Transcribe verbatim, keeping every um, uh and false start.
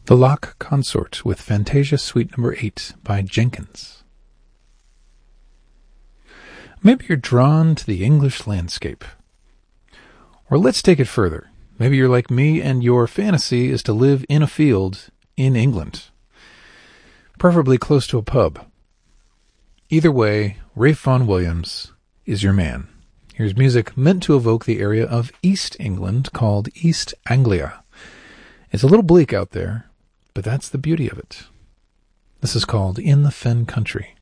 The Loch Consort with Fantasia Suite Number eight by Jenkins. Maybe you're drawn to the English landscape. Or let's take it further. Maybe you're like me and your fantasy is to live in a field in England, preferably close to a pub. Either way, Ralph Vaughan Williams is your man. Here's music meant to evoke the area of East England called East Anglia. It's a little bleak out there, but that's the beauty of it. This is called In the Fen Country.